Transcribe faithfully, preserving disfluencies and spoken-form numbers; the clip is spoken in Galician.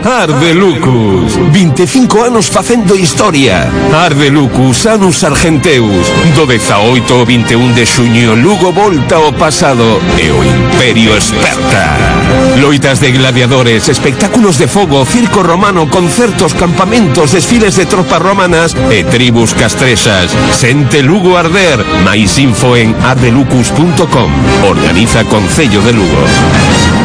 Ardelucus, veinticinco anos facendo historia. Ardelucus, Anus Argenteus. Do dezaoito ao vinte e un de xuño, Lugo volta ao pasado e o Imperio esperta. Loitas de gladiadores, espectáculos de fogo, circo romano, concertos, campamentos, desfiles de tropas romanas e tribus castresas. Sente Lugo arder. Mais info en ardelucus punto com. Organiza Concello de Lugo.